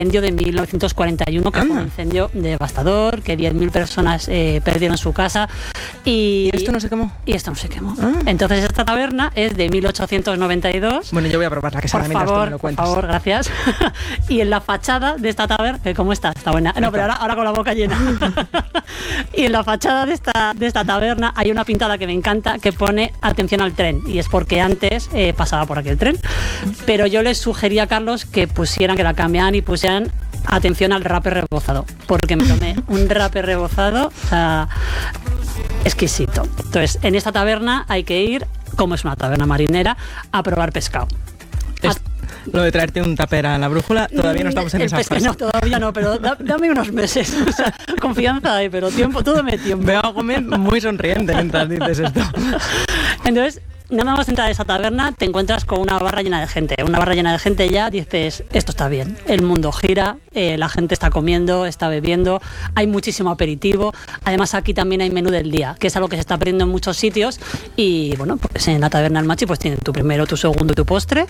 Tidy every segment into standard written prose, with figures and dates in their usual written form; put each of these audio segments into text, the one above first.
incendio de 1941, que fue un incendio devastador, que 10.000 personas perdieron su casa. ¿Y esto no se quemó? Y esto no se quemó. Entonces esta taberna es de 1892. Bueno, yo voy a probar la quesada mientras tú me lo cuentas. Por favor, gracias. Y en la fachada de esta taberna, ¿cómo está? Está buena. No, pero ahora con la boca llena. Y en la fachada de esta taberna hay una pintada que me encanta que pone atención al tren. Y es porque antes pasaba por aquí el tren. Pero yo les sugería a Carlos que la cambiaran y pusieran atención al rape rebozado. Porque me tomé un rape rebozado, o sea, exquisito. Entonces, en esta taberna hay que ir, como es una taberna marinera, a probar pescado. Lo de traerte un tupper a la brújula, todavía no estamos en esa fase. No, todavía no, pero dame unos meses. O sea, confianza hay, pero todo me tiempo. Veo a Gómez muy sonriente mientras dices esto. Entonces, nada más entrar a esa taberna, te encuentras con una barra llena de gente. Una barra llena de gente ya dices, esto está bien. El mundo gira, la gente está comiendo, está bebiendo, hay muchísimo aperitivo. Además, aquí también hay menú del día, que es algo que se está perdiendo en muchos sitios. Y bueno, pues en la taberna del Machi pues tienen tu primero, tu segundo y tu postre,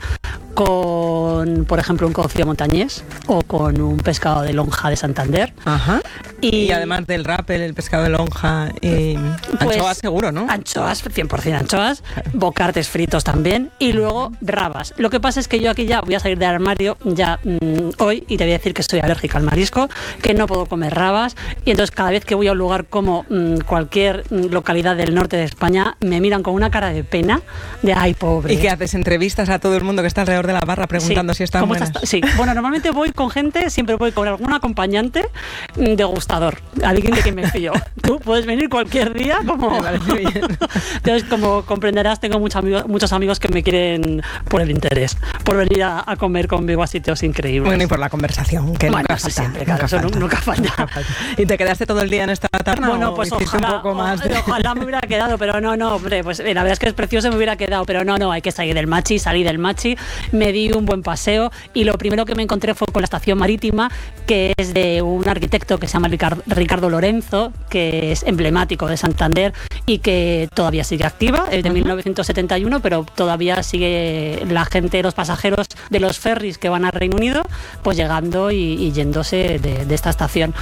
con, por ejemplo, un cocido montañés o con un pescado de lonja de Santander. Ajá. Y además del rappel, el pescado de lonja y pues, anchoas seguro, ¿no? Anchoas, 100% anchoas, bocartes fritos también y luego rabas. Lo que pasa es que yo aquí ya voy a salir del armario ya hoy y te voy a decir que soy alérgica al marisco, que no puedo comer rabas y entonces cada vez que voy a un lugar como cualquier localidad del norte de España me miran con una cara de pena, de ay, pobre. ¿Y qué haces? ¿Entrevistas a todo el mundo que está alrededor de la barra preguntando si están buenas? Sí, bueno, normalmente voy con gente, siempre voy con algún acompañante degustador, alguien de quien me fío. Tú puedes venir cualquier día como... Me parece bien. Entonces, como comprenderás, tengo muchos amigos que me quieren por el interés, por venir a comer conmigo a sitios increíbles. Bueno, y por la conversación, que bueno, nunca falta. Siempre, claro, nunca falta. ¿Y te quedaste todo el día en esta taberna? Bueno, pues ojalá me hubiera quedado, pero no, hombre, pues la verdad es que es precioso, me hubiera quedado, pero no, hay que salir del Machi, salí del Machi, me di un buen paseo y lo primero que me encontré fue con la estación marítima, que es de un arquitecto que se llama Ricardo Lorenzo, que es emblemático de Santander y que todavía sigue activa, es de 1971, pero todavía sigue la gente, los pasajeros de los ferries que van a Reino Unido, pues llegando y yéndose de esta estación.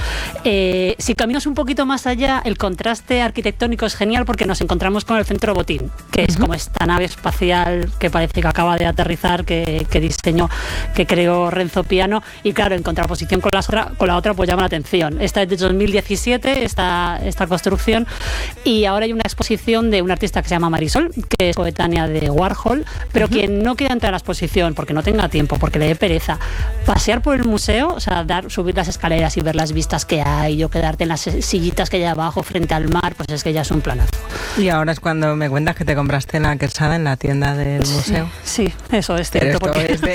Si caminas un poquito más allá, el contraste arquitectónico es genial porque nos encontramos con el Centro Botín, que es como esta nave espacial que parece que acaba de aterrizar, que diseñó, que creó Renzo Piano, y claro, en contraposición con la otra pues llama la atención. Esta es de 2017, esta construcción, y ahora hay una exposición de un artista que se llama Marisol, que es coetánea de Warhol, pero quien no quiera entrar a la exposición porque no tenga tiempo, porque le dé pereza, pasear por el museo, o sea, subir las escaleras y ver las vistas que hay, o quedarte en las sillitas que hay abajo frente al mar, pues es que ya es un planazo. Y ahora es cuando me cuentas que te compraste la quesada en la tienda del museo. Sí, eso es cierto.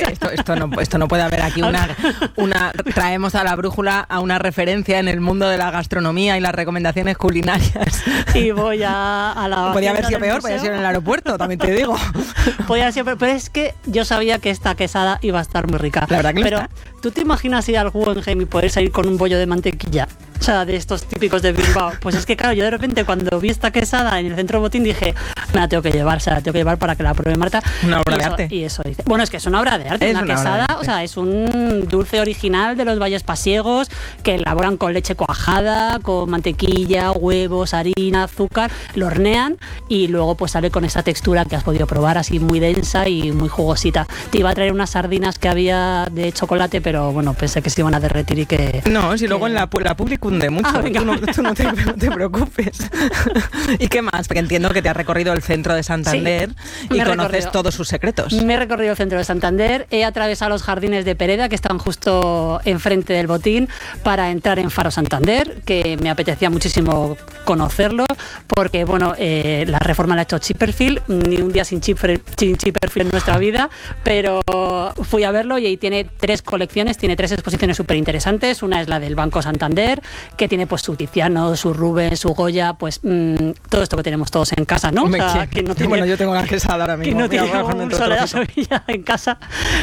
Esto no puede haber aquí traemos a la brújula a una referencia en el mundo de la gastronomía y las recomendaciones culinarias. Y voy a la... Podría haber sido peor, podría haber sido en el aeropuerto, también te digo. Podría haber sido peor, pero es que yo sabía que esta quesada iba a estar muy rica. La verdad que pero ¿tú te imaginas ir al Guggenheim y poder salir con un bollo de mantequilla? O sea, de estos típicos de Bilbao. Pues es que claro, yo de repente cuando vi esta quesada en el Centro Botín dije, me la tengo que llevar, para que la pruebe Marta. Una obra de arte. Y eso dice. Bueno, es que es una obra de arte, una quesada, o sea, es un dulce original de los Valles Pasiegos que elaboran con leche cuajada, con mantequilla, huevos, harina, azúcar, lo hornean y luego pues sale con esa textura que has podido probar, así muy densa y muy jugosita. Te iba a traer unas sardinas que había de chocolate, pero bueno, pensé que se iban a derretir y que... No, si luego en la public cunde mucho, tú no te preocupes. ¿Y qué más? Porque entiendo que te has recorrido el centro de Santander y conoces todos sus secretos. Me he recorrido el centro de Santander, he atravesado los jardines de Pereda, que están justo enfrente del Botín, para entrar en Faro Santander, que me apetecía muchísimo conocerlo, porque bueno, la reforma la ha hecho Chipperfield, ni un día sin Chipperfield en nuestra vida, pero fui a verlo y ahí tiene 3 colecciones, tiene 3 exposiciones súper interesantes. Una es la del Banco Santander, que tiene pues su Tiziano, su Rubens, su Goya, pues todo esto que tenemos todos en casa, ¿no? Bueno, yo tengo la quesada ahora mismo. Que no tiene un Soledad Sevilla en casa.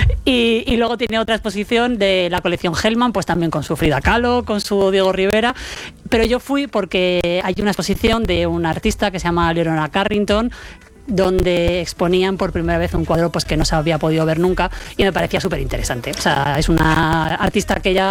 Y luego tiene otra exposición de la colección Hellman, pues también con su Frida Kahlo, con su Diego Rivera. Pero yo fui porque hay una exposición de una artista que se llama Leonora Carrington, donde exponían por primera vez un cuadro pues que no se había podido ver nunca y me parecía súper interesante. O sea, es una artista que ya